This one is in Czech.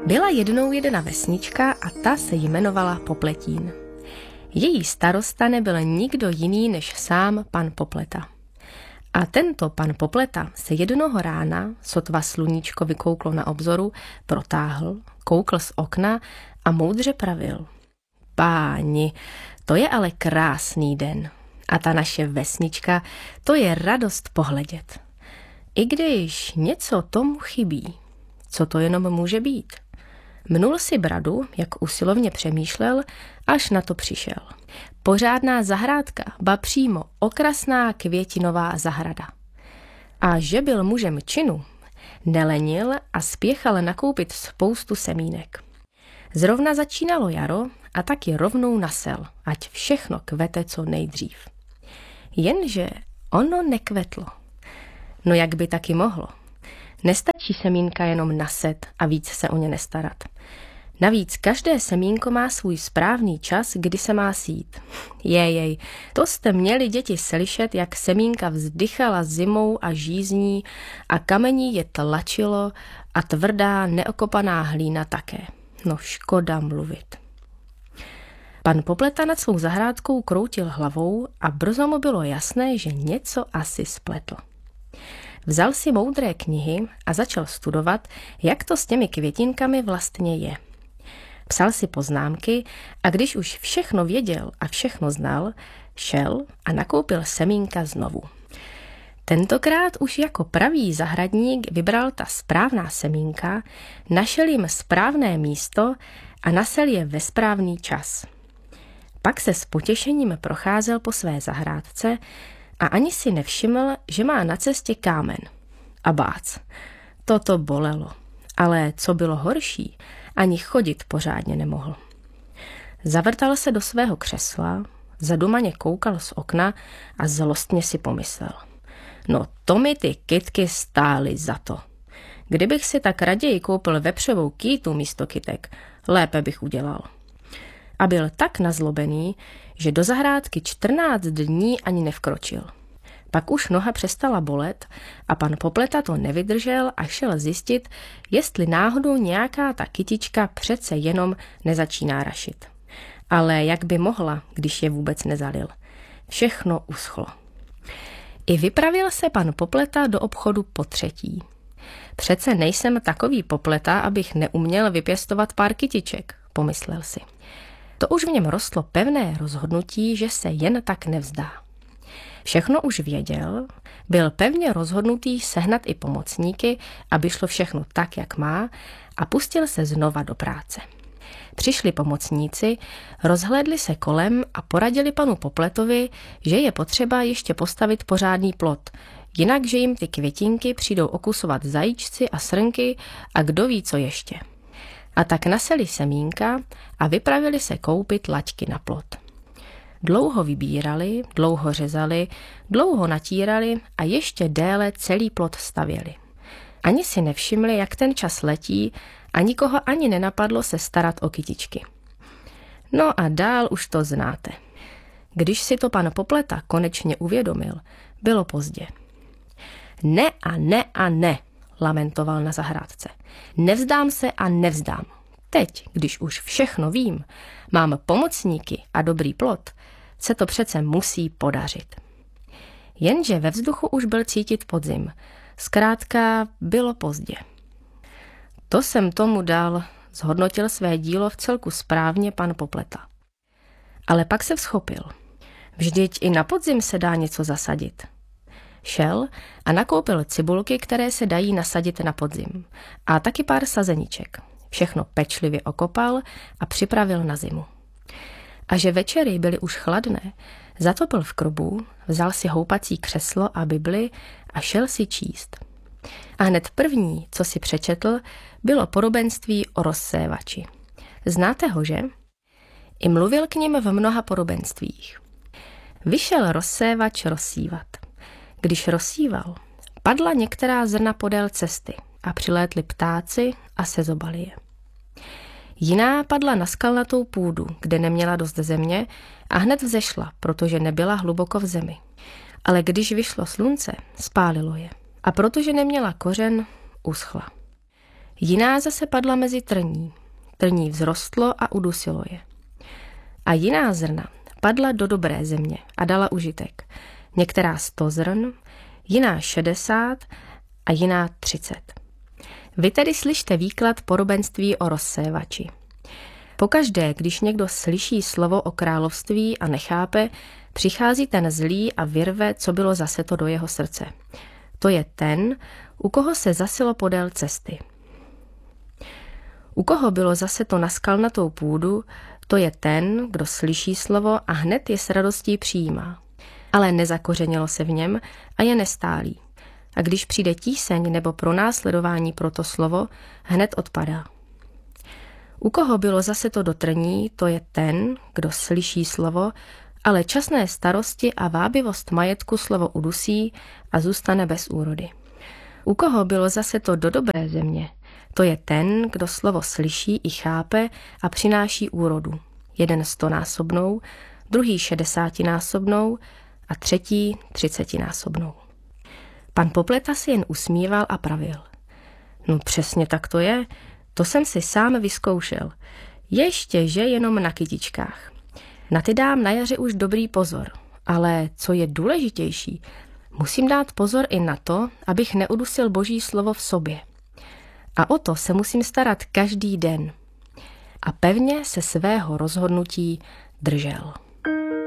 Byla jednou jedna vesnička a ta se jmenovala Popletín. Její starosta nebyl nikdo jiný než sám pan Popleta. A tento pan Popleta se jednoho rána, sotva sluníčko vykouklo na obzoru, protáhl, koukl z okna a moudře pravil: Páni, to je ale krásný den. A ta naše vesnička, to je radost pohledět. I když něco tomu chybí, co to jenom může být? Mnul si bradu, jak usilovně přemýšlel, až na to přišel. Pořádná zahrádka, ba přímo okrasná květinová zahrada. A že byl mužem činu, nelenil a spěchal nakoupit spoustu semínek. Zrovna začínalo jaro a taky rovnou nasel, ať všechno kvete co nejdřív. Jenže ono nekvetlo. No jak by taky mohlo? Nestačí semínka jenom naset a víc se o ně nestarat. Navíc každé semínko má svůj správný čas, kdy se má sít. Jejej, to jste měli děti slyšet, jak semínka vzdychala zimou a žízní a kamení je tlačilo a tvrdá neokopaná hlína také. No škoda mluvit. Pan Popleta nad svou zahrádkou kroutil hlavou a brzo mu bylo jasné, že něco asi spletl. Vzal si moudré knihy a začal studovat, jak to s těmi květinkami vlastně je. Psal si poznámky a když už všechno věděl a všechno znal, šel a nakoupil semínka znovu. Tentokrát už jako pravý zahradník vybral ta správná semínka, našel jim správné místo a nasel je ve správný čas. Pak se s potěšením procházel po své zahrádce a ani si nevšiml, že má na cestě kámen. A bác, toto bolelo. Ale co bylo horší, ani chodit pořádně nemohl. Zavrtal se do svého křesla, zadumaně koukal z okna a zlostně si pomyslel: no to mi ty kytky stály za to. Kdybych si tak raději koupil vepřovou kýtu místo kytek, lépe bych udělal. A byl tak nazlobený, že do zahrádky 14 dní ani nevkročil. Pak už noha přestala bolet a pan Popleta to nevydržel a šel zjistit, jestli náhodou nějaká ta kytička přece jenom nezačíná rašit. Ale jak by mohla, když je vůbec nezalil? Všechno uschlo. I vypravil se pan Popleta do obchodu potřetí. Přece nejsem takový Popleta, abych neuměl vypěstovat pár kytiček, pomyslel si. To už v něm rostlo pevné rozhodnutí, že se jen tak nevzdá. Všechno už věděl, byl pevně rozhodnutý sehnat i pomocníky, aby šlo všechno tak, jak má, a pustil se znova do práce. Přišli pomocníci, rozhlédli se kolem a poradili panu Popletovi, že je potřeba ještě postavit pořádný plot, jinak že jim ty květinky přijdou okusovat zajíčci a srnky a kdo ví co ještě. A tak naseli semínka a vypravili se koupit laťky na plot. Dlouho vybírali, dlouho řezali, dlouho natírali a ještě déle celý plot stavěli. Ani si nevšimli, jak ten čas letí a nikoho ani nenapadlo se starat o kytičky. No a dál už to znáte. Když si to pan Popleta konečně uvědomil, bylo pozdě. Ne a ne a ne, lamentoval na zahrádce. Nevzdám se a nevzdám. Teď, když už všechno vím, mám pomocníky a dobrý plot, se to přece musí podařit. Jenže ve vzduchu už byl cítit podzim. Zkrátka bylo pozdě. To jsem tomu dal, zhodnotil své dílo vcelku správně pan Popleta. Ale pak se vzchopil. Vždyť i na podzim se dá něco zasadit. Šel a nakoupil cibulky, které se dají nasadit na podzim. A taky pár sazeniček. Všechno pečlivě okopal a připravil na zimu. A že večery byly už chladné, zatopil v krubu, vzal si houpací křeslo a bibli a šel si číst. A hned první, co si přečetl, bylo podobenství o rozsévači. Znáte ho, že? I mluvil k nim v mnoha podobenstvích. Vyšel rozsévač rozsívat. Když rozsíval, padla některá zrna podél cesty a přilétli ptáci a sezobali je. Jiná padla na skalnatou půdu, kde neměla dost země a hned vzešla, protože nebyla hluboko v zemi. Ale když vyšlo slunce, spálilo je. A protože neměla kořen, uschla. Jiná zase padla mezi trní. Trní vzrostlo a udusilo je. A jiná zrna padla do dobré země a dala užitek. Některá 100 zrn, jiná 60 a jiná 30. Vy tedy slyšte výklad podobenství o rozsévači. Pokaždé, když někdo slyší slovo o království a nechápe, přichází ten zlý a vyrve, co bylo zaseto do jeho srdce. To je ten, u koho se zasilo podél cesty. U koho bylo zaseto na skalnatou půdu, to je ten, kdo slyší slovo a hned je s radostí přijímá. Ale nezakořenilo se v něm a je nestálý. A když přijde tíseň nebo pronásledování pro to slovo, hned odpadá. U koho bylo zaseto do trní, to je ten, kdo slyší slovo, ale časné starosti a vábivost majetku slovo udusí a zůstane bez úrody. U koho bylo zaseto do dobré země, to je ten, kdo slovo slyší i chápe a přináší úrodu. Jeden 100násobnou, druhý 60násobnou a třetí 30násobnou. Pan Popleta si jen usmíval a pravil. No přesně tak to je, to jsem si sám vyzkoušel. Ještě, že jenom na kytičkách. Na ty dám na jaře už dobrý pozor, ale co je důležitější, musím dát pozor i na to, abych neudusil Boží slovo v sobě. A o to se musím starat každý den. A pevně se svého rozhodnutí držel.